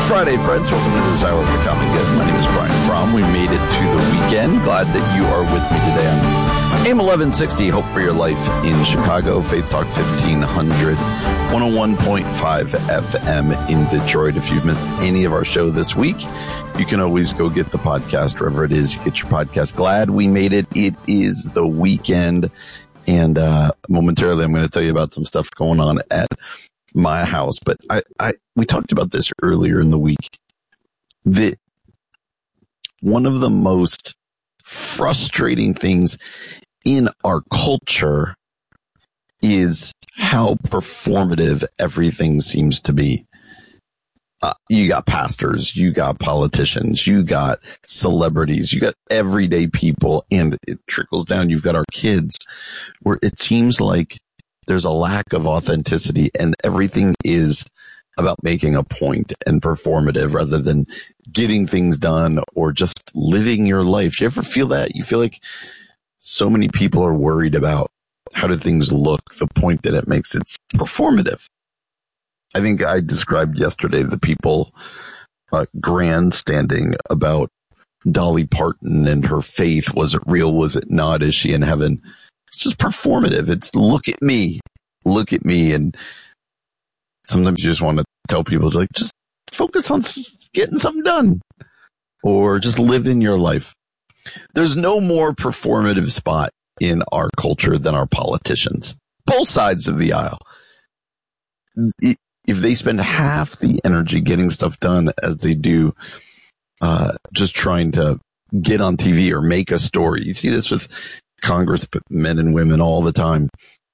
Friday, friends. Welcome to this hour of the Common Good. My name is Brian Fromm. We made it to the weekend. Glad that you are with me today on AM 1160, Hope for Your Life in Chicago, Faith Talk 1500, 101.5 FM in Detroit. If you've missed any of our show this week, you can always go get the podcast wherever it is you get your podcast. Glad we made it. It is the weekend. And momentarily, I'm going to tell you about some stuff going on at my house. But we talked about this earlier in the week. That one of the most frustrating things in our culture is how performative everything seems to be. You got pastors, you got politicians, you got celebrities, you got everyday people, and it trickles down. You've got our kids, where it seems like there's a lack of authenticity and everything is about making a point and performative rather than getting things done or just living your life. You ever feel that? You feel like so many people are worried about how do things look, the point that it makes. It's performative. I think I described yesterday the people grandstanding about Dolly Parton and her faith. Was it real? Was it not? Is she in heaven? It's just performative. It's look at me. And sometimes you just want to tell people, like, just focus on getting something done or just live in your life. There's no more performative spot in our culture than our politicians. Both sides of the aisle. If they spend half the energy getting stuff done as they do just trying to get on TV or make a story. You see this with congressmen and women all the time,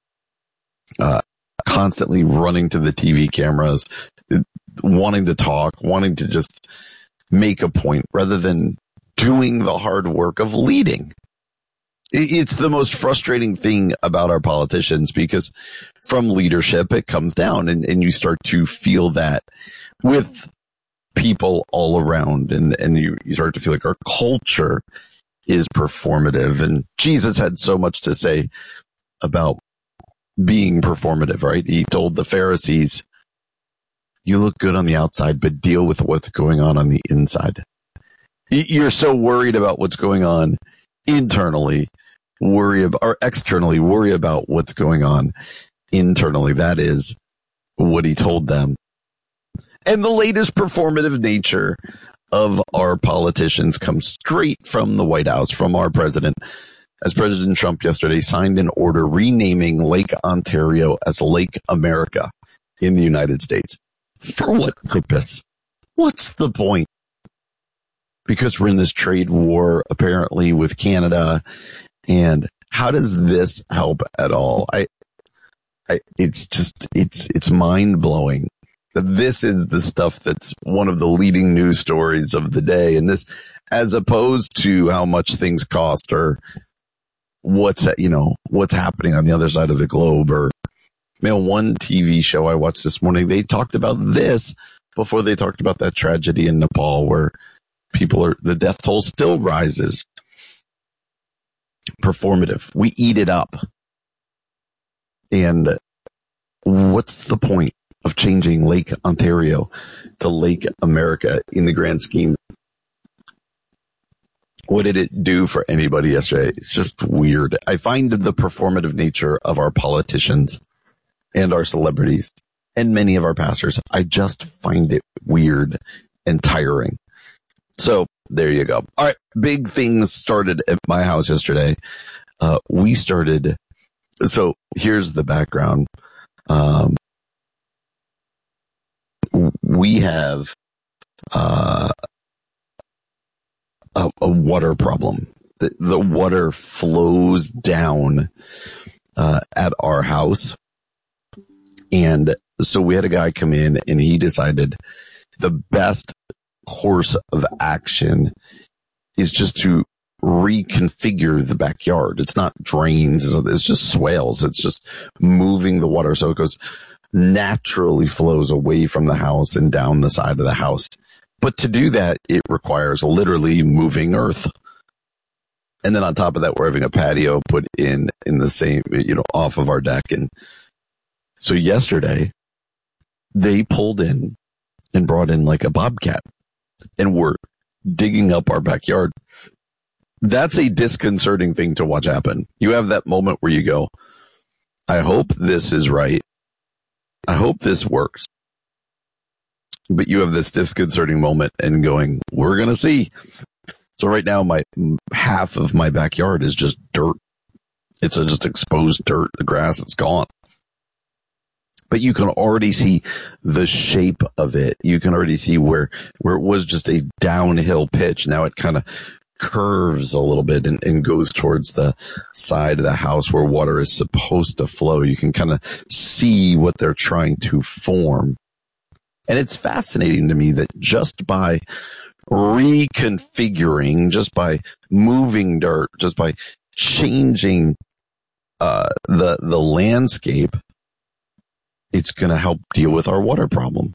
constantly running to the TV cameras, wanting to talk, wanting to just make a point rather than doing the hard work of leading. It's the most frustrating thing about our politicians, because from leadership, it comes down and you start to feel that with people all around, and you start to feel like our culture is performative. And Jesus had so much to say about being performative, right? He told the Pharisees, you look good on the outside, but deal with what's going on the inside. You're so worried about what's going on internally, externally, worry about what's going on internally. That is what he told them. And the latest performative nature of our politicians comes straight from the White House, from our president, as President Trump yesterday signed an order renaming Lake Ontario as Lake America in the United States. For what purpose? What's the point? Because we're in this trade war, apparently, with Canada. And how does this help at all? It's mind blowing that this is the stuff that's one of the leading news stories of the day. And this, as opposed to how much things cost or what's happening on the other side of the globe. Or, one TV show I watched this morning, they talked about this before they talked about that tragedy in Nepal where the death toll still rises. Performative. We eat it up. And what's the point of changing Lake Ontario to Lake America in the grand scheme? What did it do for anybody yesterday? It's just weird. I find the performative nature of our politicians and our celebrities and many of our pastors, I just find it weird and tiring. So there you go. All right. Big things started at my house yesterday. So here's the background. We have a water problem. The water flows down at our house. And so we had a guy come in and he decided the best course of action is just to reconfigure the backyard. It's not drains. It's just swales. It's just moving the water. So it goes naturally flows away from the house and down the side of the house. But to do that, it requires literally moving earth. And then on top of that, we're having a patio put in the same, off of our deck. And so yesterday they pulled in and brought in like a bobcat and were digging up our backyard. That's a disconcerting thing to watch happen. You have that moment where you go, I hope this is right. I hope this works. But you have this disconcerting moment and going, we're going to see. So right now, half of my backyard is just dirt. It's just exposed dirt. The grass is gone. But you can already see the shape of it. You can already see where it was just a downhill pitch. Now it kind of curves a little bit and goes towards the side of the house where water is supposed to flow. You can kind of see what they're trying to form. And it's fascinating to me that just by reconfiguring, just by moving dirt, just by changing the landscape, it's going to help deal with our water problem.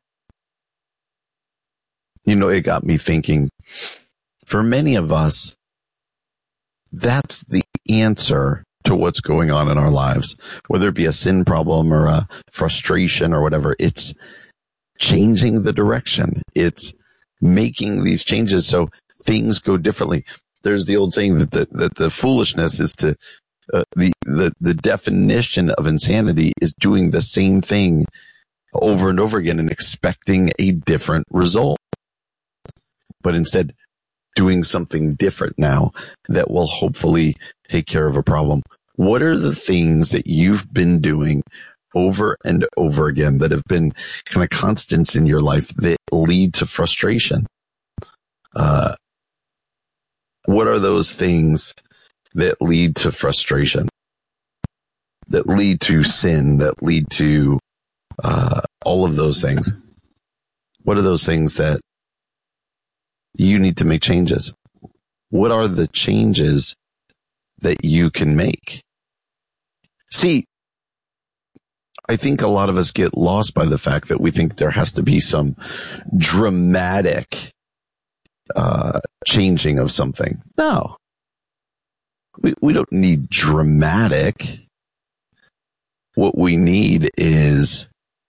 You know, it got me thinking, for many of us, that's the answer to what's going on in our lives, whether it be a sin problem or a frustration or whatever. It's changing the direction. It's making these changes so things go differently. There's the old saying that the foolishness is to the definition of insanity is doing the same thing over and over again and expecting a different result, but instead doing something different now that will hopefully take care of a problem. What are the things that you've been doing over and over again that have been kind of constants in your life that lead to frustration? What are those things that lead to frustration, that lead to sin, that lead to all of those things? What are those things that you need to make changes? What are the changes that you can make? See, I think a lot of us get lost by the fact that we think there has to be some dramatic changing of something. No. We don't need dramatic. What we need is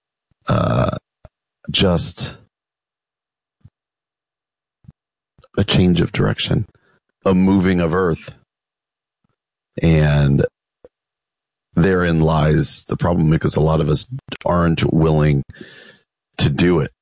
just a change of direction, a moving of earth. And therein lies the problem, because a lot of us aren't willing to do it.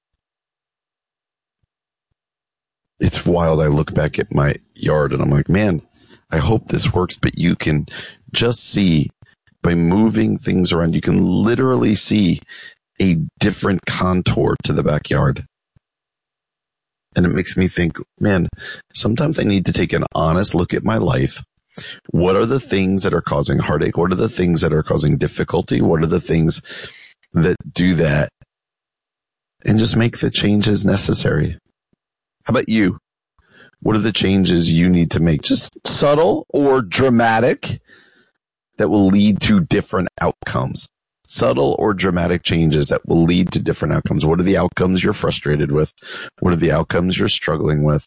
It's wild. I look back at my yard and I'm like, man, I hope this works. But you can just see by moving things around, you can literally see a different contour to the backyard. And it makes me think, man, sometimes I need to take an honest look at my life. What are the things that are causing heartache? What are the things that are causing difficulty? What are the things that do that? And just make the changes necessary. How about you? What are the changes you need to make? Just subtle or dramatic that will lead to different outcomes. Subtle or dramatic changes that will lead to different outcomes. What are the outcomes you're frustrated with? What are the outcomes you're struggling with?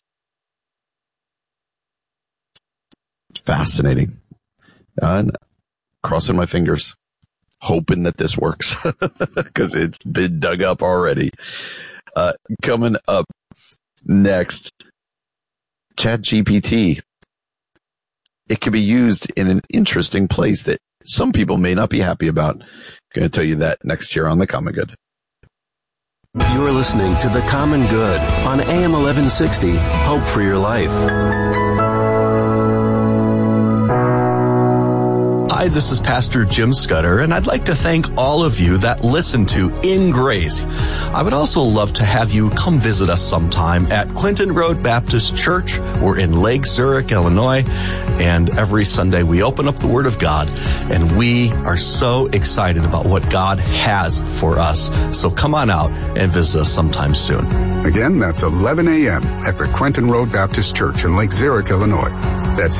Fascinating. And crossing my fingers, hoping that this works because it's been dug up already. Coming up next, ChatGPT. It can be used in an interesting place that some people may not be happy about. Going to tell you that next here on The Common Good. You're listening to The Common Good on AM 1160. Hope for your life. Hi, this is Pastor Jim Scudder, and I'd like to thank all of you that listen to In Grace. I would also love to have you come visit us sometime at Quinton Road Baptist Church. We're in Lake Zurich, Illinois, and every Sunday we open up the Word of God, and we are so excited about what God has for us. So come on out and visit us sometime soon. Again, that's 11 a.m. at the Quinton Road Baptist Church in Lake Zurich, Illinois. That's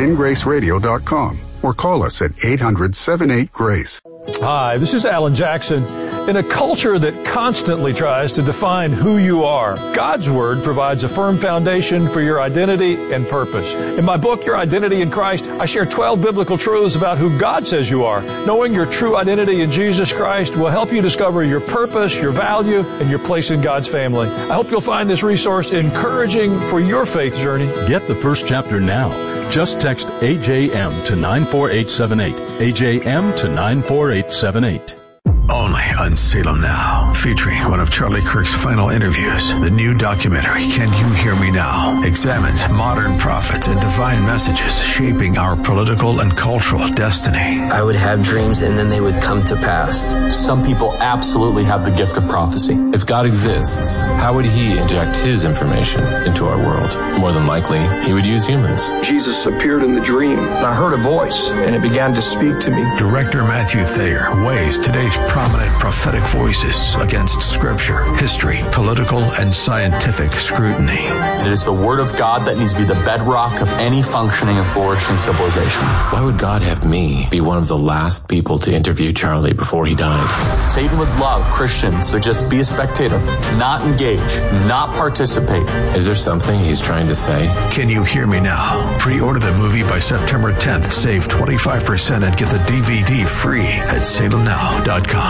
ingraceradio.com. Or call us at 800-78-GRACE. Hi, this is Alan Jackson, In a culture that constantly tries to define who you are, God's Word provides a firm foundation for your identity and purpose. In my book, Your Identity in Christ, I share 12 biblical truths about who God says you are. Knowing your true identity in Jesus Christ will help you discover your purpose, your value, and your place in God's family. I hope you'll find this resource encouraging for your faith journey. Get the first chapter now. Just text AJM to 94878. AJM to 94878. Only on Salem Now, featuring one of Charlie Kirk's final interviews. The new documentary, Can You Hear Me Now?, examines modern prophets and divine messages shaping our political and cultural destiny. I would have dreams and then they would come to pass. Some people absolutely have the gift of prophecy. If God exists, how would he inject his information into our world? More than likely, he would use humans. Jesus appeared in the dream, and I heard a voice, and it began to speak to me. Director Matthew Thayer weighs today's prominent prophetic voices against scripture, history, political, and scientific scrutiny. It is the word of God that needs to be the bedrock of any functioning and flourishing civilization. Why would God have me be one of the last people to interview Charlie before he died? Satan would love Christians to just be a spectator, not engage, not participate. Is there something he's trying to say? Can You Hear Me Now? Pre-order the movie by September 10th. Save 25% and get the DVD free at salemnow.com.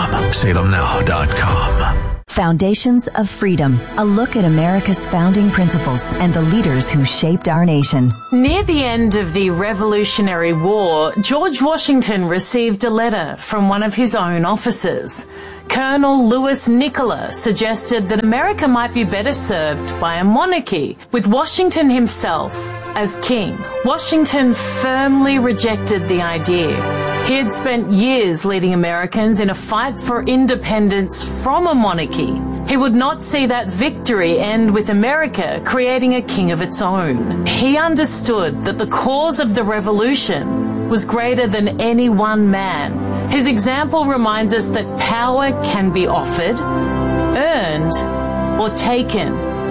salemnow.com. Foundations of Freedom, a look at America's founding principles and the leaders who shaped our nation. Near the end of the Revolutionary War, George Washington received a letter from one of his own officers. Colonel Louis Nicola suggested that America might be better served by a monarchy, with Washington himself as king. Washington firmly rejected the idea. He had spent years leading Americans in a fight for independence from a monarchy. He would not see that victory end with America creating a king of its own. He understood that the cause of the revolution was greater than any one man. His example reminds us that power can be offered, earned, or taken.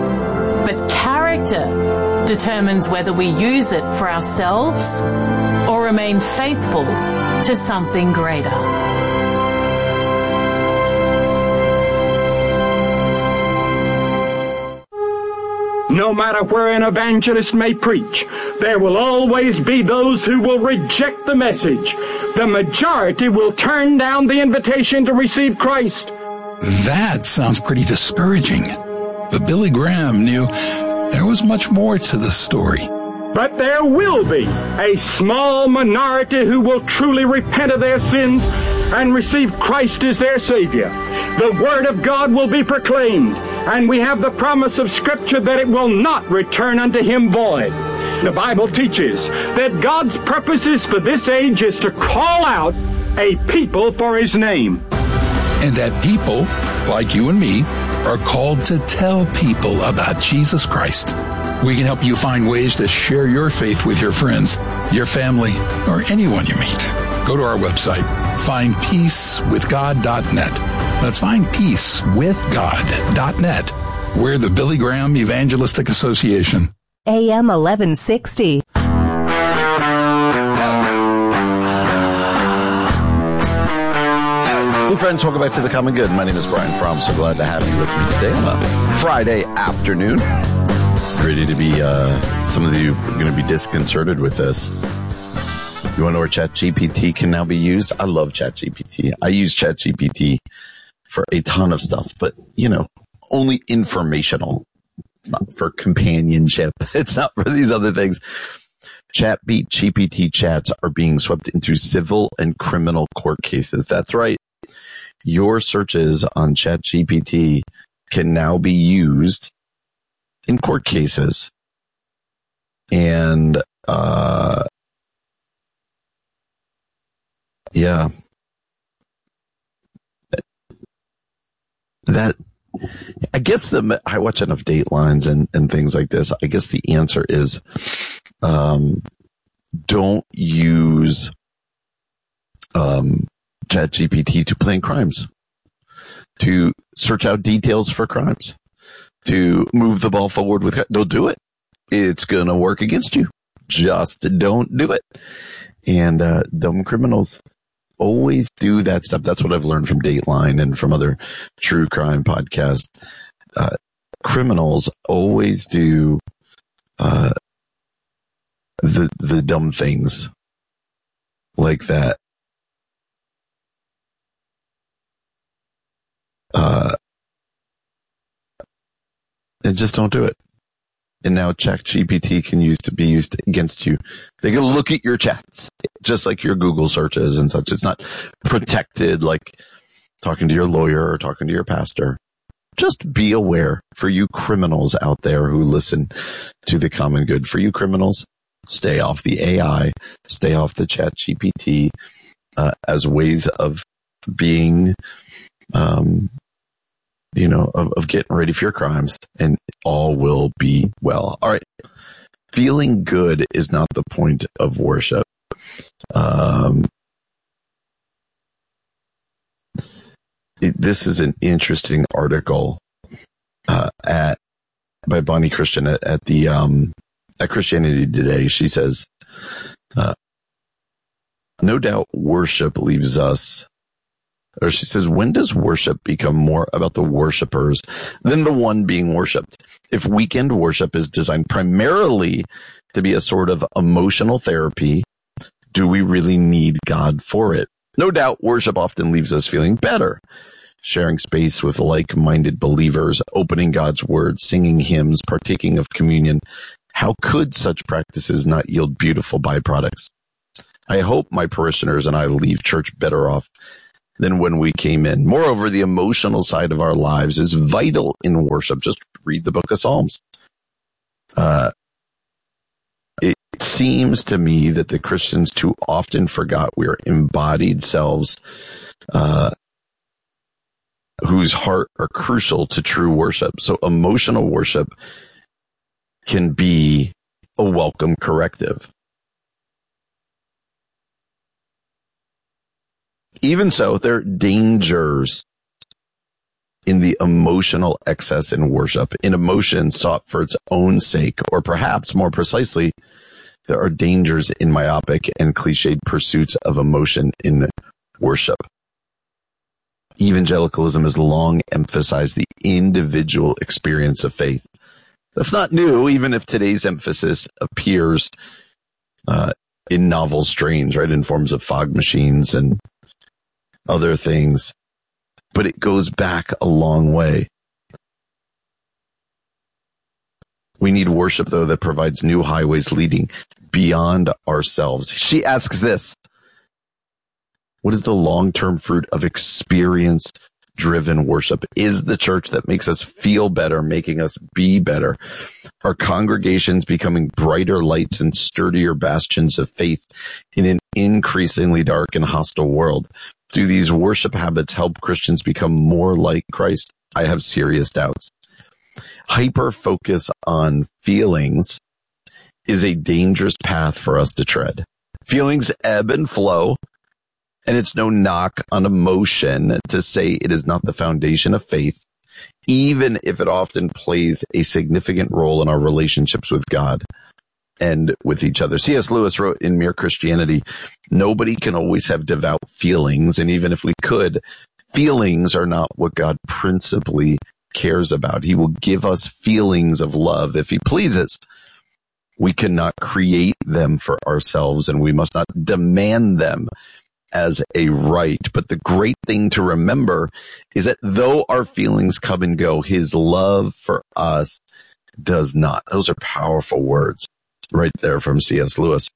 But character determines whether we use it for ourselves or remain faithful to something greater. No matter where an evangelist may preach, there will always be those who will reject the message. The majority will turn down the invitation to receive Christ. That sounds pretty discouraging. But Billy Graham knew there was much more to the story. But there will be a small minority who will truly repent of their sins and receive Christ as their Savior. The Word of God will be proclaimed, and we have the promise of Scripture that it will not return unto him void. The Bible teaches that God's purposes for this age is to call out a people for his name. And that people, like you and me, are called to tell people about Jesus Christ. We can help you find ways to share your faith with your friends, your family, or anyone you meet. Go to our website, findpeacewithgod.net. That's findpeacewithgod.net. We're the Billy Graham Evangelistic Association. AM 1160. Hey friends, welcome back to The Common Good. My name is Brian Fromm. So glad to have you with me today on a Friday afternoon. Ready to be, some of you are going to be disconcerted with this. You want to know where ChatGPT can now be used? I love ChatGPT. I use ChatGPT for a ton of stuff, but, only informational. It's not for companionship. It's not for these other things. ChatGPT chats are being swept into civil and criminal court cases. That's right. Your searches on ChatGPT can now be used in court cases. And, yeah. That, I guess I watch enough Datelines and things like this. I guess the answer is, don't use, ChatGPT to plan crimes, to search out details for crimes, to move the ball forward with. Don't do it. It's going to work against you. Just don't do it. And dumb criminals always do that stuff. That's what I've learned from Dateline and from other true crime podcasts. Criminals always do the dumb things like that. And just don't do it. And now ChatGPT can be used against you. They can look at your chats, just like your Google searches and such. It's not protected like talking to your lawyer or talking to your pastor. Just be aware for you criminals out there who listen to the Common Good. For you criminals, stay off the AI, stay off the ChatGPT as ways of being, of getting ready for your crimes, and all will be well. All right. Feeling good is not the point of worship. This is an interesting article by Bonnie Christian at Christianity Today. She says, no doubt worship leaves us, or she says, when does worship become more about the worshipers than the one being worshiped? If weekend worship is designed primarily to be a sort of emotional therapy, do we really need God for it? No doubt worship often leaves us feeling better. Sharing space with like-minded believers, opening God's word, singing hymns, partaking of communion. How could such practices not yield beautiful byproducts? I hope my parishioners and I leave church better off than when we came in. Moreover, the emotional side of our lives is vital in worship. Just read the book of Psalms. It seems to me that the Christians too often forgot we are embodied selves, whose heart are crucial to true worship. So emotional worship can be a welcome corrective. Even so, there are dangers in the emotional excess in worship, in emotion sought for its own sake, or perhaps more precisely, there are dangers in myopic and cliched pursuits of emotion in worship. Evangelicalism has long emphasized the individual experience of faith. That's not new, even if today's emphasis appears in novel strains, right, in forms of fog machines and other things. But it goes back a long way. We need worship, though, that provides new highways leading beyond ourselves. She asks this: what is the long-term fruit of experience-driven worship? Is the church that makes us feel better, making us be better? Are congregations becoming brighter lights and sturdier bastions of faith in an increasingly dark and hostile world? Do these worship habits help Christians become more like Christ? I have serious doubts. Hyper-focus on feelings is a dangerous path for us to tread. Feelings ebb and flow, and it's no knock on emotion to say it is not the foundation of faith, even if it often plays a significant role in our relationships with God and with each other. C.S. Lewis wrote in Mere Christianity, nobody can always have devout feelings, and even if we could, feelings are not what God principally cares about. He will give us feelings of love if he pleases. We cannot create them for ourselves, and we must not demand them as a right. But the great thing to remember is that though our feelings come and go, his love for us does not. Those are powerful words right there from C.S. Lewis.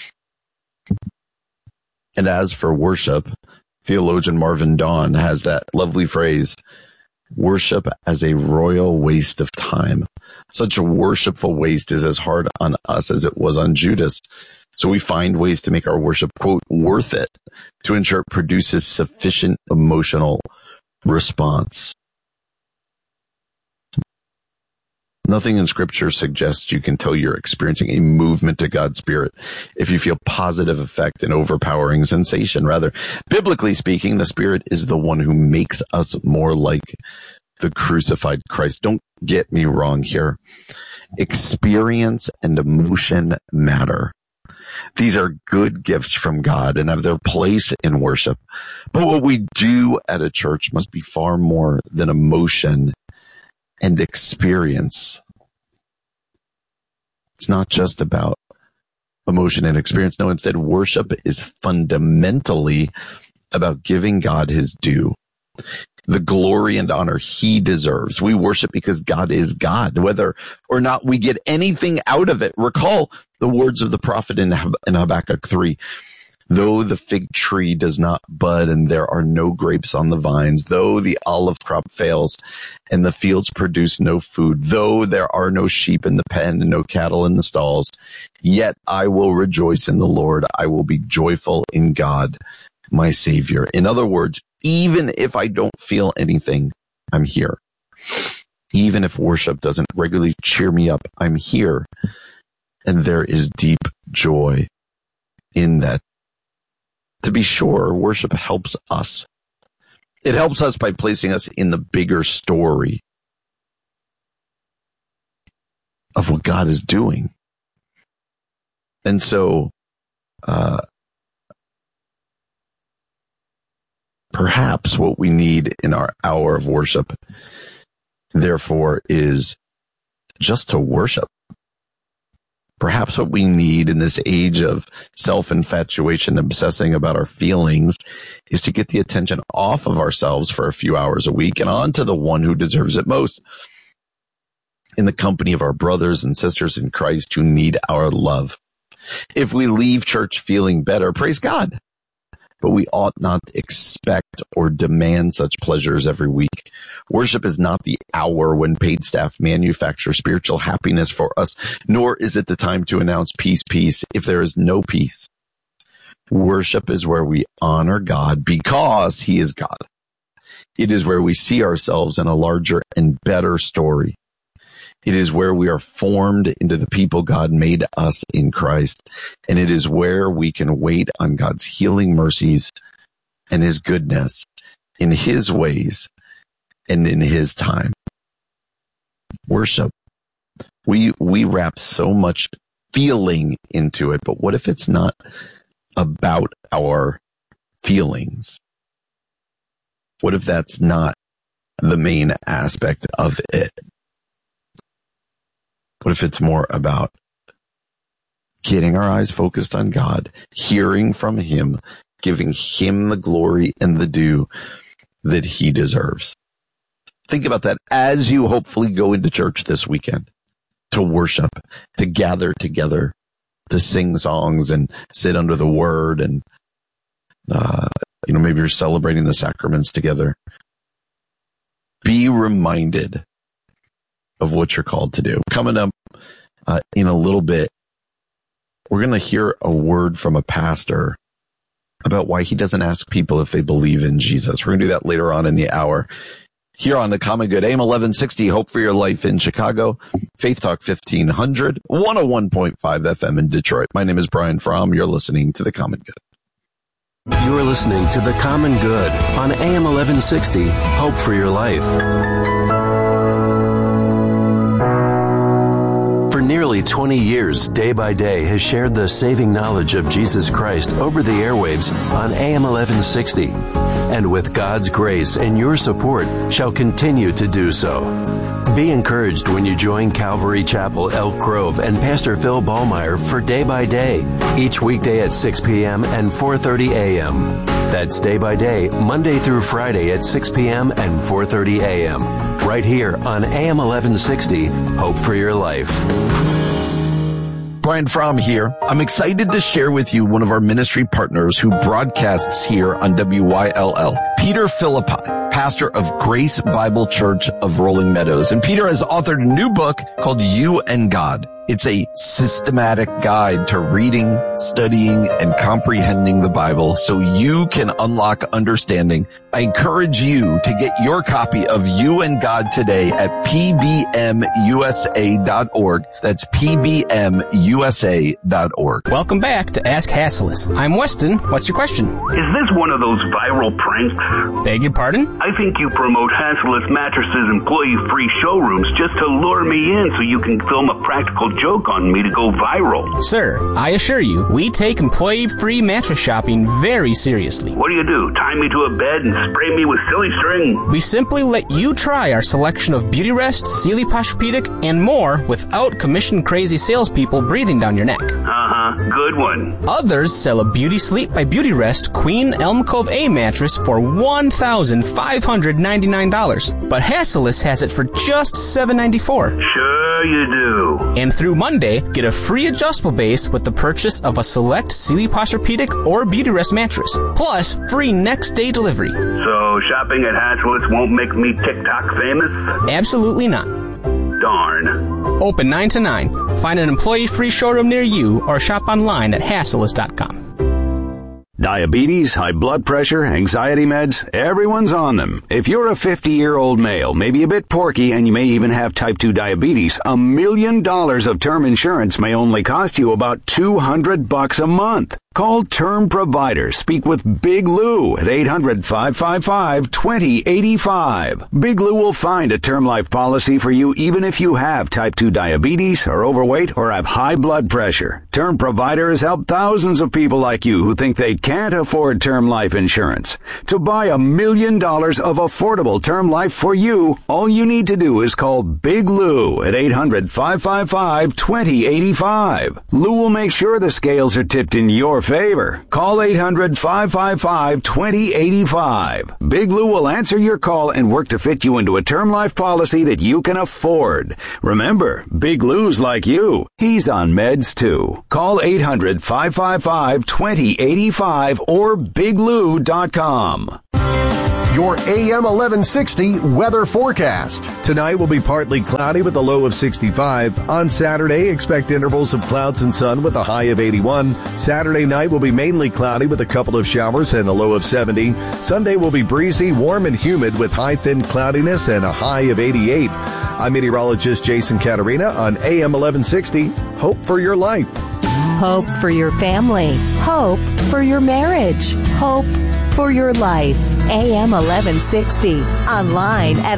And as for worship, theologian Marvin Dawn has that lovely phrase, worship as a royal waste of time. Such a worshipful waste is as hard on us as it was on Judas. So we find ways to make our worship, quote, worth it, to ensure it produces sufficient emotional response. Nothing in Scripture suggests you can tell you're experiencing a movement to God's Spirit if you feel positive effect and overpowering sensation. Rather, biblically speaking, the Spirit is the one who makes us more like the crucified Christ. Don't get me wrong here. Experience and emotion matter. These are good gifts from God and have their place in worship. But what we do at a church must be far more than emotion and experience. It's not just about emotion and experience. No, instead, worship is fundamentally about giving God his due, the glory and honor he deserves. We worship because God is God, whether or not we get anything out of it. Recall the words of the prophet in Habakkuk 3. Though the fig tree does not bud and there are no grapes on the vines, though the olive crop fails and the fields produce no food, though there are no sheep in the pen and no cattle in the stalls, yet I will rejoice in the Lord. I will be joyful in God, my Savior. In other words, even if I don't feel anything, I'm here. Even if worship doesn't regularly cheer me up, I'm here. And there is deep joy in that. To be sure, worship helps us. It helps us by placing us in the bigger story of what God is doing. And so, perhaps what we need in our hour of worship, therefore, is just to worship. Perhaps what we need in this age of self-infatuation, obsessing about our feelings, is to get the attention off of ourselves for a few hours a week and on to the one who deserves it most, in the company of our brothers and sisters in Christ who need our love. If we leave church feeling better, praise God. But we ought not expect or demand such pleasures every week. Worship is not the hour when paid staff manufacture spiritual happiness for us, nor is it the time to announce peace, peace, if there is no peace. Worship is where we honor God because he is God. It is where we see ourselves in a larger and better story. It is where we are formed into the people God made us in Christ. And it is where we can wait on God's healing mercies and his goodness in his ways and in his time. Worship. We wrap so much feeling into it, but what if it's not about our feelings? What if that's not the main aspect of it? What if it's more about getting our eyes focused on God, hearing from him, giving him the glory and the due that he deserves? Think about that as you hopefully go into church this weekend to worship, to gather together, to sing songs and sit under the word. And, maybe you're celebrating the sacraments together. Be reminded of what you're called to do. Coming up in a little bit, we're going to hear a word from a pastor about why he doesn't ask people if they believe in Jesus. We're going to do that later on in the hour. Here on the Common Good, AM 1160, Hope for Your Life in Chicago, Faith Talk 1500, 101.5 FM in Detroit. My name is Brian Fromm. You're listening to the Common Good. You are listening to the Common Good on AM 1160, Hope for Your Life. For nearly 20 years, Day by Day has shared the saving knowledge of Jesus Christ over the airwaves on AM 1160, and with God's grace and your support shall continue to do so. Be encouraged when you join Calvary Chapel, Elk Grove, and Pastor Phil Ballmeyer for Day by Day, each weekday at 6 p.m. and 4:30 a.m. That's Day by Day, Monday through Friday at 6 p.m. and 4:30 a.m. right here on AM 1160, Hope for Your Life. Brian Fromm here. I'm excited to share with you one of our ministry partners who broadcasts here on WYLL, Peter Philippi, pastor of Grace Bible Church of Rolling Meadows. And Peter has authored a new book called You and God. It's a systematic guide to reading, studying, and comprehending the Bible so you can unlock understanding. I encourage you to get your copy of You and God today at pbmusa.org. That's pbmusa.org. Welcome back to Ask Hasslis. I'm Weston. What's your question? Is this one of those viral pranks? Beg your pardon? I think you promote Hasslis Mattresses employee-free showrooms just to lure me in so you can film a practical joke on me to go viral. Sir, I assure you, we take employee-free mattress shopping very seriously. What do? Tie me to a bed and spray me with silly string? We simply let you try our selection of Beautyrest, Sealy Posturepedic, and more without commission-crazy salespeople breathing down your neck. Good one. Others sell a Beauty Sleep by Beautyrest Queen Elm Cove A mattress for $1,599, but Hassellus has it for just $794. Sure you do. And through Monday, get a free adjustable base with the purchase of a select Sealy Posturepedic or Beautyrest mattress, plus free next-day delivery. So shopping at Hassellus won't make me TikTok famous? Absolutely not. Darn. Open 9 to 9. Find an employee-free showroom near you or shop online at Hassellus.com. Diabetes, high blood pressure, anxiety meds, everyone's on them. If you're a 50-year-old male, maybe a bit porky, and you may even have type 2 diabetes, $1 million of term insurance may only cost you about $200 a month. Call Term Provider. Speak with Big Lou at 800-555-2085. Big Lou will find a term life policy for you even if you have type 2 diabetes, are overweight, or have high blood pressure. Term Provider has helped thousands of people like you who think they can't afford term life insurance. To buy $1 million of affordable term life for you, all you need to do is call Big Lou at 800-555-2085. Lou will make sure the scales are tipped in your favor. Call 800-555-2085. Big Lou will answer your call and work to fit you into a term life policy that you can afford. Remember, Big Lou's like you. He's on meds too. Call 800-555-2085 or biglou.com. Your AM 1160 weather forecast. Tonight will be partly cloudy with a low of 65. On Saturday, expect intervals of clouds and sun with a high of 81. Saturday night will be mainly cloudy with a couple of showers and a low of 70. Sunday will be breezy, warm and humid with high thin cloudiness and a high of 88. I'm meteorologist Jason Caterina on AM 1160. Hope for your life. Hope for your family. Hope for your marriage. Hope for your life. AM 1160. Online at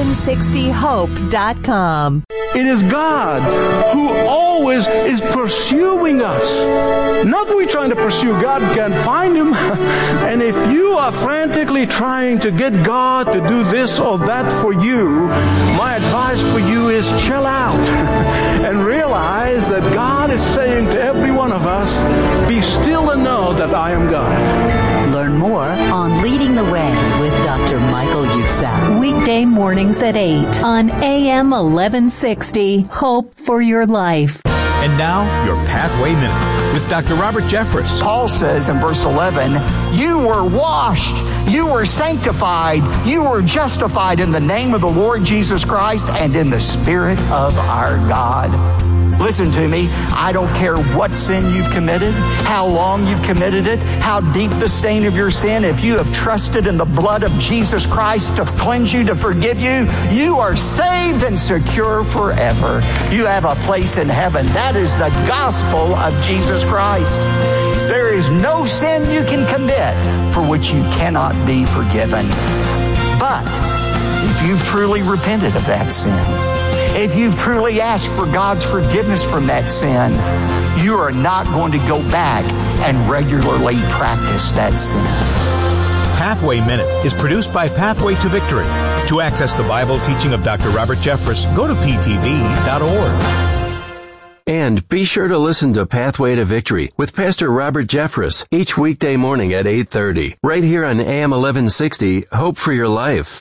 1160hope.com. It is God who always is pursuing us. Not we trying to pursue God, can't find Him. And if you are frantically trying to get God to do this or that for you, my advice for you is chill out and realize that God is saying to every one of us, be still and know that I am God. Learn more on Leading the Way with Dr. Michael Youssef. Weekday mornings at 8 on AM 1160. Hope for your life. And now, your Pathway Minute with Dr. Robert Jeffress. Paul says in verse 11, you were washed, you were sanctified, you were justified in the name of the Lord Jesus Christ and in the Spirit of our God. Listen to me, I don't care what sin you've committed, how long you've committed it, how deep the stain of your sin. If you have trusted in the blood of Jesus Christ to cleanse you, to forgive you, you are saved and secure forever. You have a place in heaven. That is the gospel of Jesus Christ. There is no sin you can commit for which you cannot be forgiven. But if you've truly repented of that sin, if you've truly asked for God's forgiveness from that sin, you are not going to go back and regularly practice that sin. Pathway Minute is produced by Pathway to Victory. To access the Bible teaching of Dr. Robert Jeffress, go to ptv.org. And be sure to listen to Pathway to Victory with Pastor Robert Jeffress each weekday morning at 8:30, right here on AM 1160, Hope for Your Life.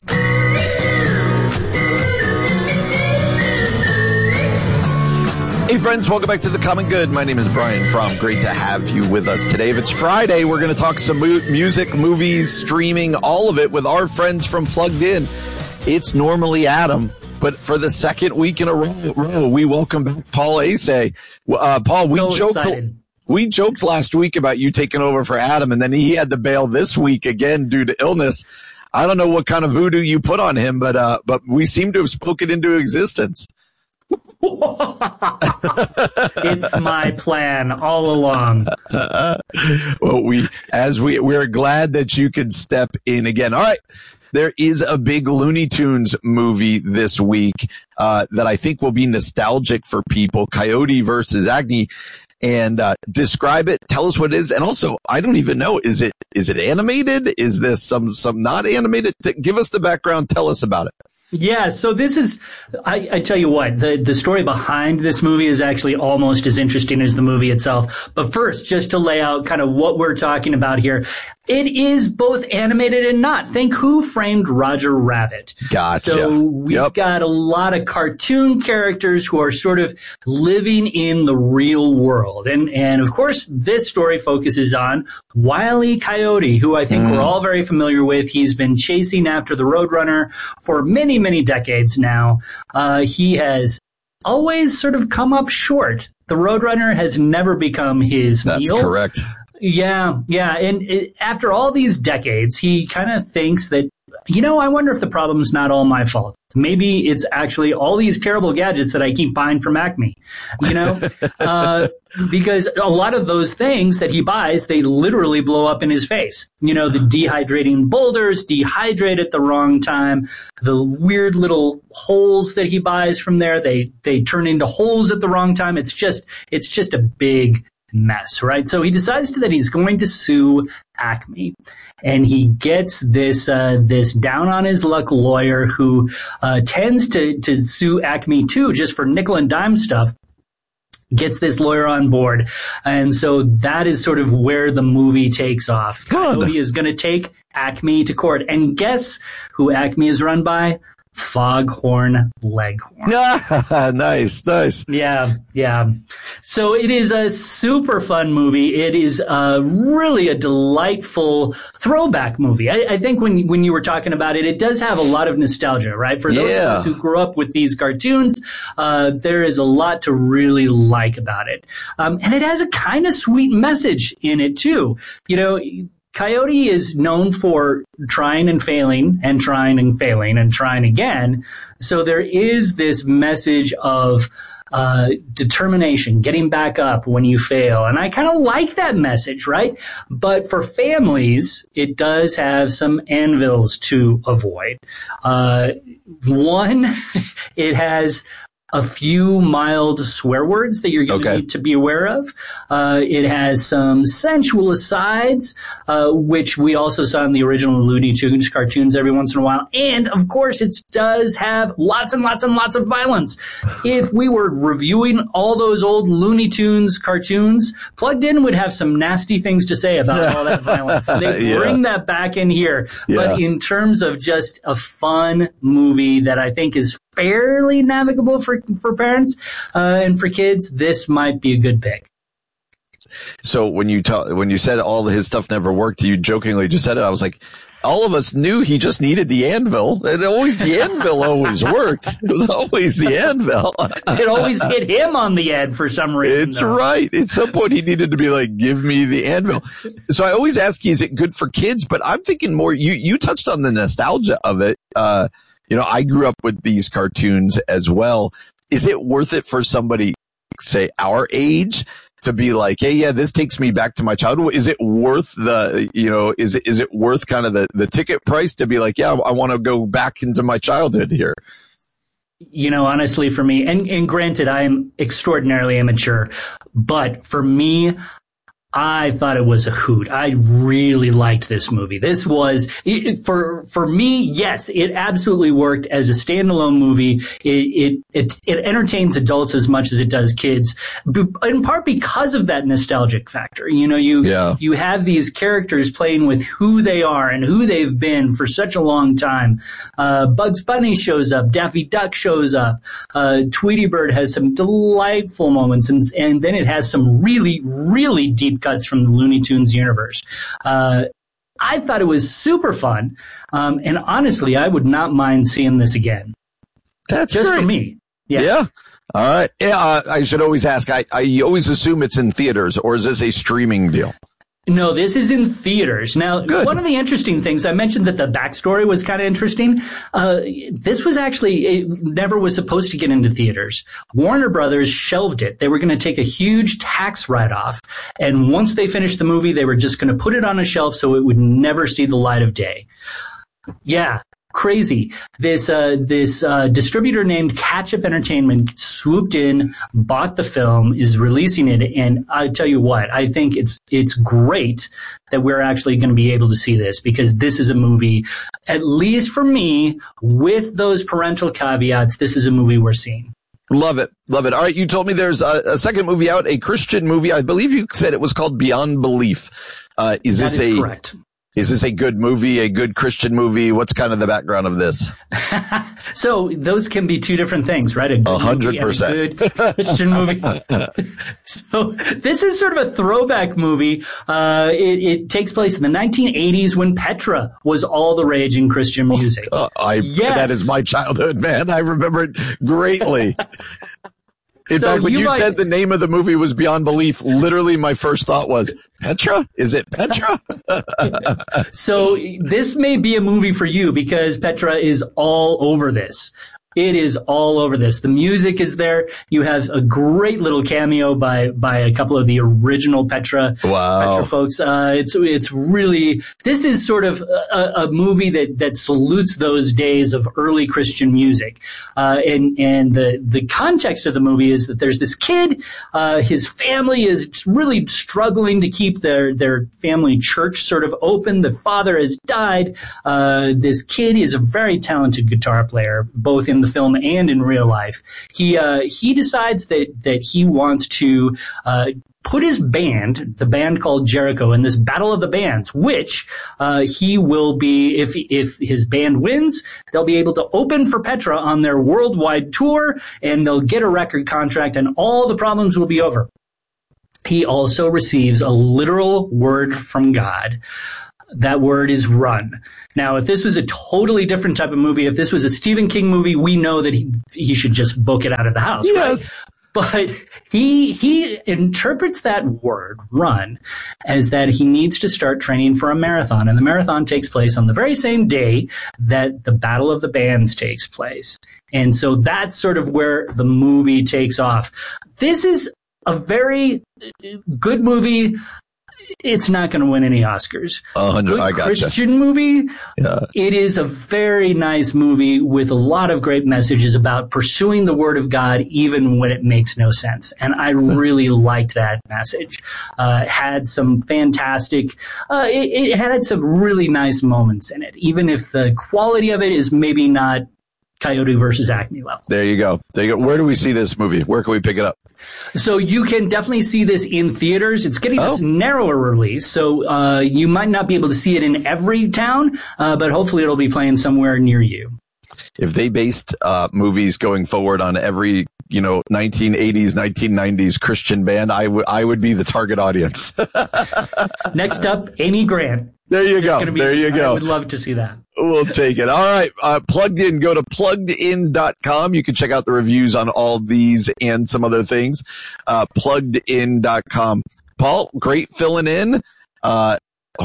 Hey friends, welcome back to The Common Good. My name is Brian Fromm. Great to have you with us today. If it's Friday, we're going to talk some music, movies, streaming, all of it with our friends from Plugged In. It's normally Adam, but for the second week in a row, we welcome back Paul Asay. Paul, we joked last week about you taking over for Adam, and then he had to bail this week again due to illness. I don't know what kind of voodoo you put on him, but we seem to have spoken into existence. It's my plan all along. Well, we're glad that you could step in again. All right. There is a big Looney Tunes movie this week that I think will be nostalgic for people, Coyote versus Acme. And describe it, tell us what it is. And also, I don't even know, is it animated? Is this some not animated? Give us the background, tell us about it. Yeah, so this is, I tell you what, the story behind this movie is actually almost as interesting as the movie itself. But first, just to lay out kind of what we're talking about here, it is both animated and not. Think Who Framed Roger Rabbit. Gotcha. So we've got a lot of cartoon characters who are sort of living in the real world. And of course, this story focuses on Wile E. Coyote, who I think we're all very familiar with. He's been chasing after the Roadrunner for many, many decades now. He has always sort of come up short. The Roadrunner has never become his meal. That's correct. Yeah. And after all these decades, he kind of thinks that, I wonder if the problem's not all my fault. Maybe it's actually all these terrible gadgets that I keep buying from Acme, because a lot of those things that he buys, they literally blow up in his face. The dehydrating boulders dehydrate at the wrong time. The weird little holes that he buys from there, they turn into holes at the wrong time. It's just a big mess, right? So he decides that he's going to sue Acme, and he gets this down on his luck lawyer who tends to sue Acme too, just for nickel and dime stuff. Gets this lawyer on board, and so that is sort of where the movie takes off. Coyote is going to take Acme to court, and guess who Acme is run by? Foghorn Leghorn. Nice. Yeah. So it is a super fun movie. It is really a delightful throwback movie. I think when you were talking about it, it does have a lot of nostalgia, right? For those of us who grew up with these cartoons, there is a lot to really like about it. And it has a kind of sweet message in it too. Coyote is known for trying and failing and trying and failing and trying again. So there is this message of determination, getting back up when you fail. And I kind of like that message, right? But for families, it does have some anvils to avoid. One, it has a few mild swear words that you're going to need to be aware of. It has some sensual asides, which we also saw in the original Looney Tunes cartoons every once in a while. And, of course, it does have lots and lots and lots of violence. If we were reviewing all those old Looney Tunes cartoons, Plugged In would have some nasty things to say about all that violence. They bring that back in here. Yeah. But in terms of just a fun movie that I think is fairly navigable for parents and for kids, this might be a good pick. So when you said all his stuff never worked, you jokingly just said it. I was like, all of us knew he just needed the anvil. The anvil always worked. It was always the anvil. It always hit him on the head for some reason. It's right. At some point he needed to be like, give me the anvil. So I always ask you, is it good for kids? But I'm thinking more, you touched on the nostalgia of it. I grew up with these cartoons as well. Is it worth it for somebody, say, our age to be like, hey, yeah, this takes me back to my childhood? Is it worth is it worth kind of the ticket price to be like, yeah, I want to go back into my childhood here? Honestly, for me, and granted, I am extraordinarily immature, but for me, I thought it was a hoot. I really liked this movie. This was, for me, yes, it absolutely worked as a standalone movie. It entertains adults as much as it does kids, in part because of that nostalgic factor. You have these characters playing with who they are and who they've been for such a long time. Bugs Bunny shows up. Daffy Duck shows up. Tweety Bird has some delightful moments, and then it has some really, really deep cuts from the Looney Tunes universe. I thought it was super fun, and honestly, I would not mind seeing this again. That's just great. For me. Yeah. All right. Yeah. I should always ask. I always assume it's in theaters, or is this a streaming deal? No, this is in theaters. Now, one of the interesting things, I mentioned that the backstory was kind of interesting. This was actually, it never was supposed to get into theaters. Warner Brothers shelved it. They were going to take a huge tax write-off. And once they finished the movie, they were just going to put it on a shelf so it would never see the light of day. Yeah, crazy. This distributor named Catch-Up Entertainment swooped in, bought the film, is releasing it, and I tell you what, I think it's great that we're actually going to be able to see this, because this is a movie, at least for me, with those parental caveats, this is a movie we're seeing. Love it. Love it. All right. You told me there's a second movie out, a Christian movie. I believe you said it was called Beyond Belief. Is correct. Is this a good movie, a good Christian movie? What's kind of the background of this? So those can be two different things, right? A good 100%. Good Christian movie. So this is sort of a throwback movie. It takes place in the 1980s when Petra was all the rage in Christian music. Yes. That is my childhood, man. I remember it greatly. In fact, when you said the name of the movie was Beyond Belief, literally my first thought was, Petra? Is it Petra? So this may be a movie for you, because Petra is all over this. It is all over this. The music is there. You have a great little cameo by a couple of the original Petra folks. It's really, this is sort of a movie that salutes those days of early Christian music. And the context of the movie is that there's this kid, his family is really struggling to keep their family church sort of open. The father has died. This kid is a very talented guitar player, both in the film and in real life. He decides that he wants to put his band, the band called Jericho, in this battle of the bands, which he will be, if his band wins, they'll be able to open for Petra on their worldwide tour, and they'll get a record contract, and all the problems will be over. He also receives a literal word from God. That word is run. Now, if this was a totally different type of movie, if this was a Stephen King movie, we know that he should just book it out of the house, yes. Right? But he interprets that word, run, as that he needs to start training for a marathon. And the marathon takes place on the very same day that the Battle of the Bands takes place. And so that's sort of where the movie takes off. This is a very good movie. It's not going to win any Oscars. 100. I gotcha. Christian movie. Yeah. It is a very nice movie with a lot of great messages about pursuing the Word of God even when it makes no sense. And I really liked that message. Had some fantastic. It had some really nice moments in it, even if the quality of it is maybe not Coyote versus Acme level. There you go. Where do we see this movie? Where can we pick it up? So you can definitely see this in theaters. It's getting this narrower release, so you might not be able to see it in every town, but hopefully it'll be playing somewhere near you. If they based movies going forward on every 1980s, 1990s Christian band, I would be the target audience. Next up, Amy Grant. There you go. There you go. I would love to see that. We'll take it. All right. Plugged In. Go to pluggedin.com. You can check out the reviews on all these and some other things. Pluggedin.com. Paul, great filling in. I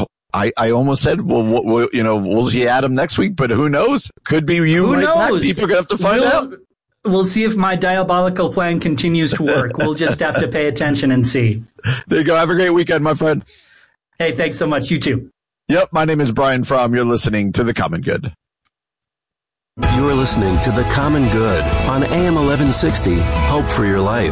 almost said, we'll see Adam next week, but who knows? Could be you. Who knows? People are going to have to find out. We'll see if my diabolical plan continues to work. We'll just have to pay attention and see. There you go. Have a great weekend, my friend. Hey, thanks so much. You too. Yep, my name is Brian Fromm. You're listening to The Common Good. You are listening to The Common Good on AM 1160. Hope for your life.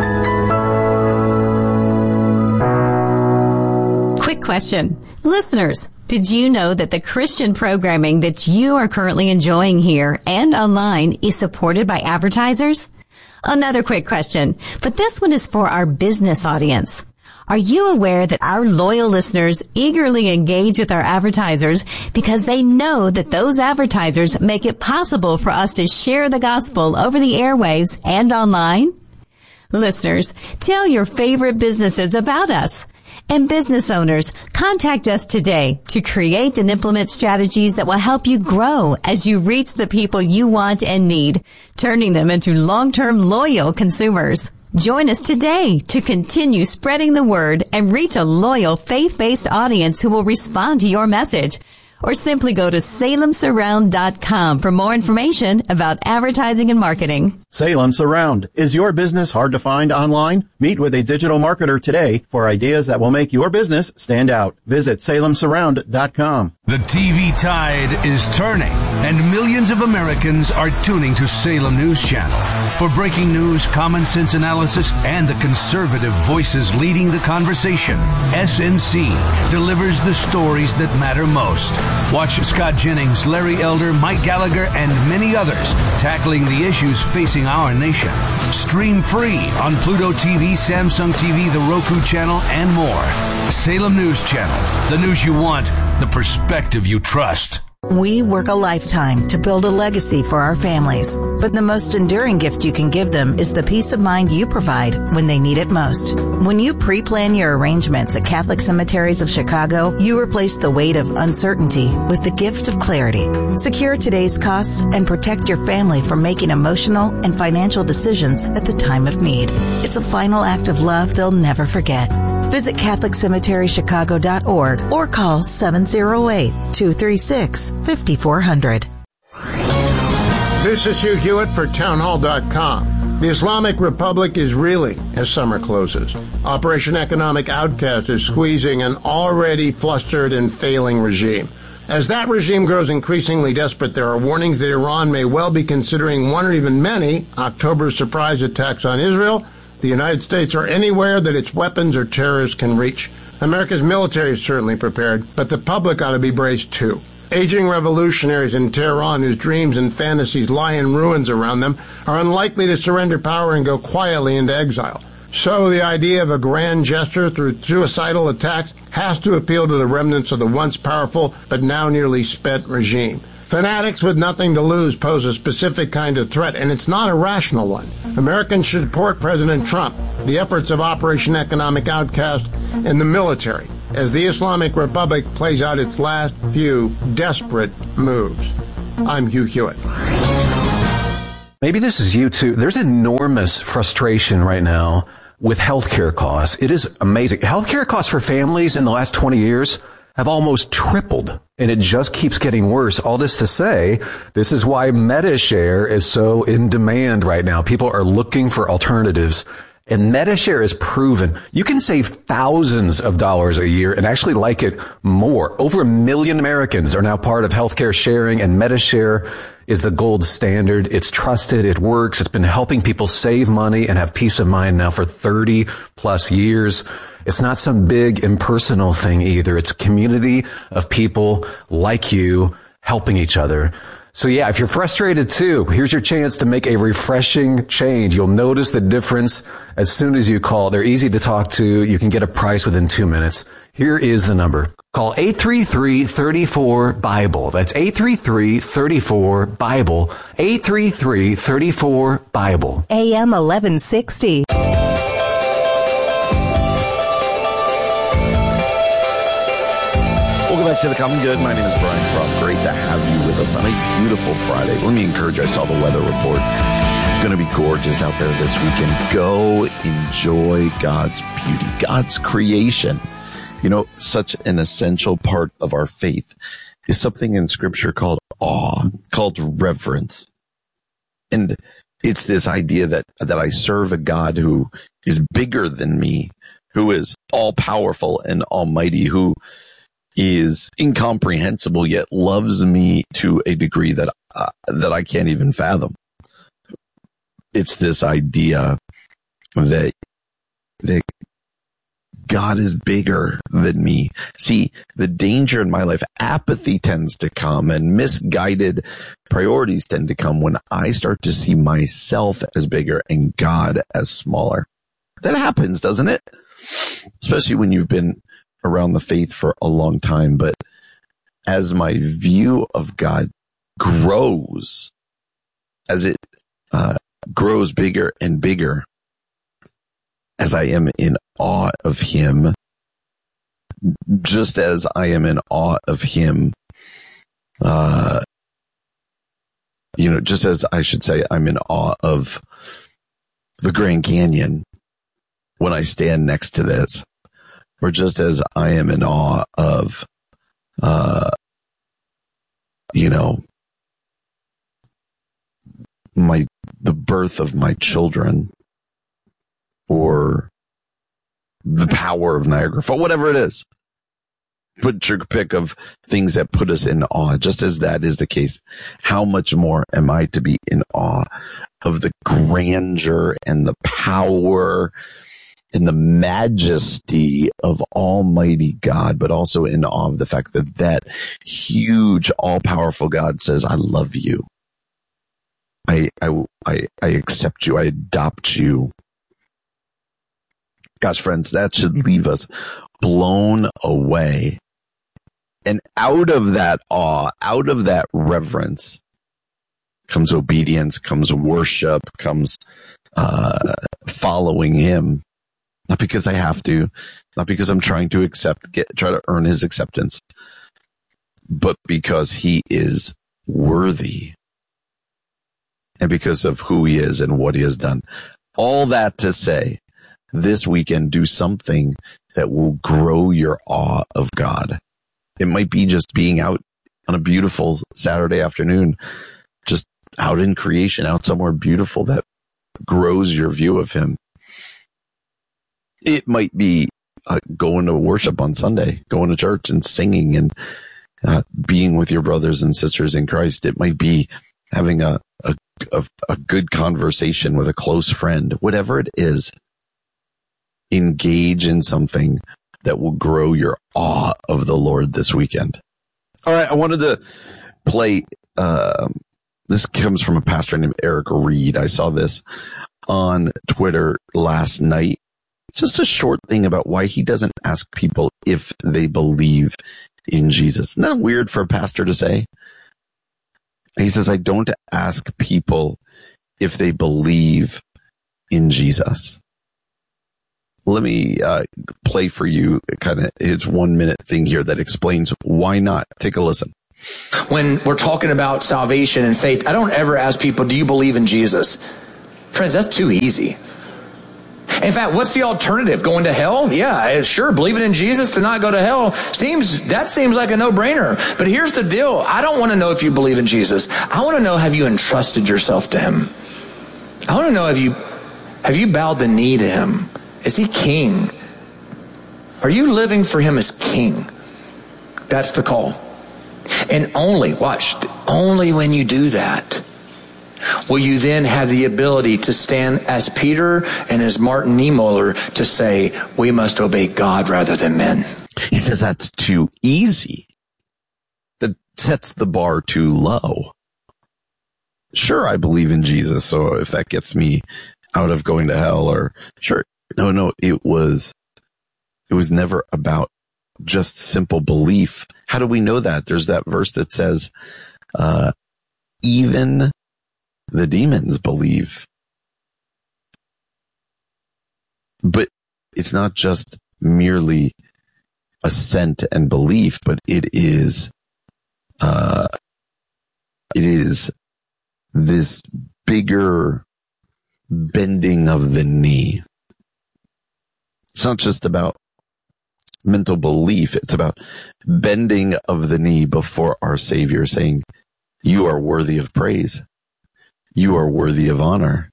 Quick question. Listeners, did you know that the Christian programming that you are currently enjoying here and online is supported by advertisers? Another quick question, but this one is for our business audience. Are you aware that our loyal listeners eagerly engage with our advertisers because they know that those advertisers make it possible for us to share the gospel over the airwaves and online? Listeners, tell your favorite businesses about us. And business owners, contact us today to create and implement strategies that will help you grow as you reach the people you want and need, turning them into long-term loyal consumers. Join us today to continue spreading the word and reach a loyal faith-based audience who will respond to your message. Or simply go to salemsurround.com for more information about advertising and marketing. Salem Surround. Is your business hard to find online? Meet with a digital marketer today for ideas that will make your business stand out. Visit salemsurround.com. The TV tide is turning, and millions of Americans are tuning to Salem News Channel for breaking news, common sense analysis, and the conservative voices leading the conversation. SNC delivers the stories that matter most. Watch Scott Jennings, Larry Elder, Mike Gallagher, and many others tackling the issues facing our nation. Stream free on Pluto TV, Samsung TV, the Roku channel, and more. Salem News Channel. The news you want, the perspective you trust. We work a lifetime to build a legacy for our families, but the most enduring gift you can give them is the peace of mind you provide when they need it most. When you pre-plan your arrangements at Catholic Cemeteries of Chicago, you replace the weight of uncertainty with the gift of clarity. Secure today's costs and protect your family from making emotional and financial decisions at the time of need. It's a final act of love they'll never forget. Visit CatholicCemeteryChicago.org or call 708-236-5400. This is Hugh Hewitt for townhall.com. The Islamic Republic is reeling as summer closes. Operation Economic Outcast is squeezing an already flustered and failing regime. As that regime grows increasingly desperate, there are warnings that Iran may well be considering one or even many October's surprise attacks on Israel, the United States, or anywhere that its weapons or terrorists can reach. America's military is certainly prepared, but the public ought to be braced too. Aging revolutionaries in Tehran whose dreams and fantasies lie in ruins around them are unlikely to surrender power and go quietly into exile. So the idea of a grand gesture through suicidal attacks has to appeal to the remnants of the once powerful but now nearly spent regime. Fanatics with nothing to lose pose a specific kind of threat, and it's not a rational one. Americans should support President Trump, the efforts of Operation Economic Outcast, and the military as the Islamic Republic plays out its last few desperate moves. I'm Hugh Hewitt. Maybe this is you too. There's enormous frustration right now with healthcare costs. It is amazing. Healthcare costs for families in the last 20 years have almost tripled, and it just keeps getting worse. All this to say, this is why MediShare is so in demand right now. People are looking for alternatives, and MediShare is proven. You can save thousands of dollars a year and actually like it more. Over 1 million Americans are now part of healthcare sharing, and MediShare is the gold standard. It's trusted. It works. It's been helping people save money and have peace of mind now for 30 plus years. It's not some big impersonal thing either. It's a community of people like you helping each other. So yeah, if you're frustrated too, here's your chance to make a refreshing change. You'll notice the difference as soon as you call. They're easy to talk to. You can get a price within 2 minutes. Here is the number. Call 833-34-BIBLE. That's 833-34-BIBLE. 833-34-BIBLE. AM 1160. Welcome back to The Common Good. My name is Brian Fromm. Great to have you with us on a beautiful Friday. Let me encourage you. I saw the weather report. It's going to be gorgeous out there this weekend. Go enjoy God's beauty, God's creation. You know, such an essential part of our faith is something in Scripture called awe, called reverence. And it's this idea that I serve a God who is bigger than me, who is all-powerful and almighty, who is incomprehensible yet loves me to a degree that I can't even fathom. It's this idea that God is bigger than me. See, the danger in my life, apathy tends to come and misguided priorities tend to come when I start to see myself as bigger and God as smaller. That happens, doesn't it? Especially when you've been around the faith for a long time. But as my view of God grows, as it grows bigger and bigger, as I am in awe of him, just as I am in awe of him, just as I should say, I'm in awe of the Grand Canyon when I stand next to this, or just as I am in awe of, my the birth of my children or the power of Niagara Falls, whatever it is. Put your pick of things that put us in awe. Just as that is the case, how much more am I to be in awe of the grandeur and the power and the majesty of Almighty God, but also in awe of the fact that that huge, all-powerful God says, I love you. I accept you. I adopt you. Gosh, friends, that should leave us blown away. And out of that awe, out of that reverence, comes obedience, comes worship, comes following him. Not because I have to, not because I'm trying to try to earn his acceptance, but because he is worthy. And because of who he is and what he has done. All that to say, this weekend, do something that will grow your awe of God. It might be just being out on a beautiful Saturday afternoon, just out in creation, out somewhere beautiful that grows your view of him. It might be going to worship on Sunday, going to church and singing and being with your brothers and sisters in Christ. It might be having a good conversation with a close friend. Whatever it is, engage in something that will grow your awe of the Lord this weekend. All right, I wanted to play, this comes from a pastor named Eric Reed. I saw this on Twitter last night. Just a short thing about why he doesn't ask people if they believe in Jesus. Isn't that weird for a pastor to say? He says, I don't ask people if they believe in Jesus. Let me play for you kind of his 1 minute thing here that explains why not. Take a listen. When we're talking about salvation and faith, I don't ever ask people, do you believe in Jesus? Friends, that's too easy. In fact, what's the alternative? Going to hell? Yeah, sure. Believing in Jesus to not go to hell seems like a no-brainer. But here's the deal. I don't want to know if you believe in Jesus. I want to know, have you entrusted yourself to him? I want to know, have you bowed the knee to him? Is he king? Are you living for him as king? That's the call. And only when you do that, will you then have the ability to stand as Peter and as Martin Niemöller to say, we must obey God rather than men. He says that's too easy. That sets the bar too low. Sure, I believe in Jesus, so if that gets me out of going to hell, or sure. No, it was never about just simple belief. How do we know that? There's that verse that says, even the demons believe. But it's not just merely assent and belief, but it is this bigger bending of the knee. It's not just about mental belief. It's about bending of the knee before our Savior, saying, you are worthy of praise. You are worthy of honor.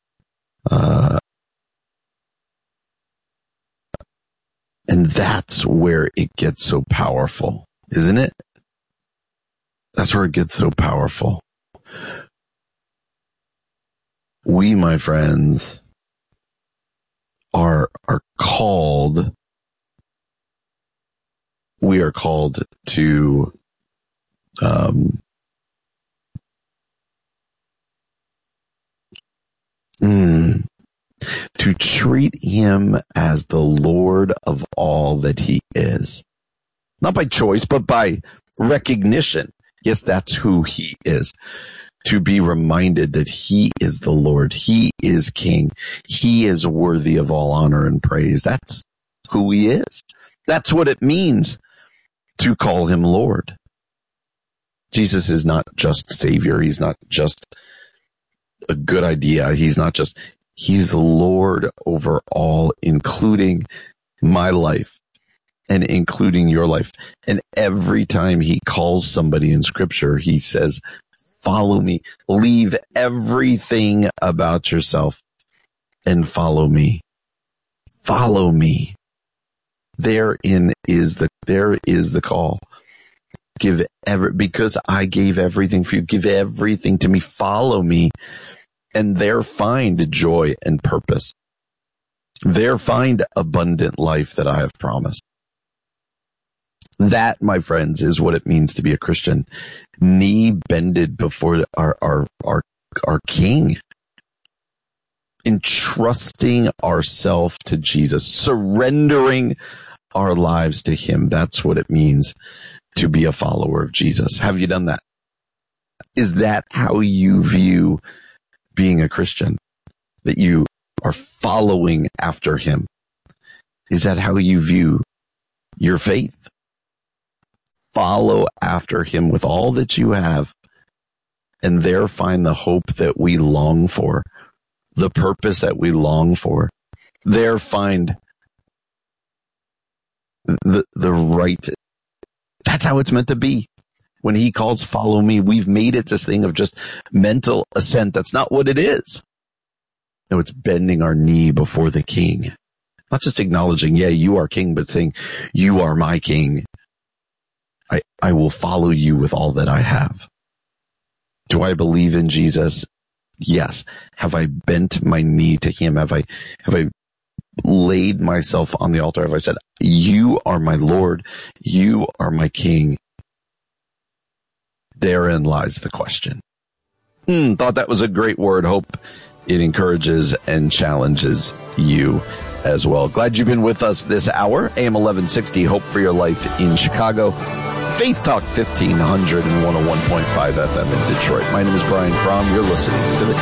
And that's where it gets so powerful, isn't it? That's where it gets so powerful. We, my friends, are called, we are called to to treat him as the Lord of all that he is. Not by choice, but by recognition. Yes, that's who he is. To be reminded that he is the Lord. He is King. He is worthy of all honor and praise. That's who he is. That's what it means to call him Lord. Jesus is not just Savior. He's not just a good idea. He's Lord over all, including my life and including your life. And every time he calls somebody in Scripture, he says, Follow me. Leave everything about yourself and follow me. Follow me. There is the call. Because I gave everything for you. Give everything to me. Follow me. And there find joy and purpose. There find abundant life that I have promised. That, my friends, is what it means to be a Christian. Knee bended before our King. Entrusting ourselves to Jesus. Surrendering our lives to Him. That's what it means to be a follower of Jesus. Have you done that? Is that how you view being a Christian? That you are following after Him? Is that how you view your faith? Follow after Him with all that you have, and there find the hope that we long for, the purpose that we long for. There find the right. That's how it's meant to be. When He calls, follow me, we've made it this thing of just mental assent. That's not what it is. No, it's bending our knee before the King. Not just acknowledging, yeah, you are King, but saying, you are my King. I will follow you with all that I have. Do I believe in Jesus? Yes. Have I bent my knee to Him? Have I laid myself on the altar? Have I said, you are my Lord, you are my King? Therein lies the question. Thought that was a great word. Hope it encourages and challenges you as well. Glad you've been with us this hour. AM 1160, Hope for Your Life in Chicago. Faith Talk 1500 and 101.5 FM in Detroit. My name is Brian Fromm. You're listening to The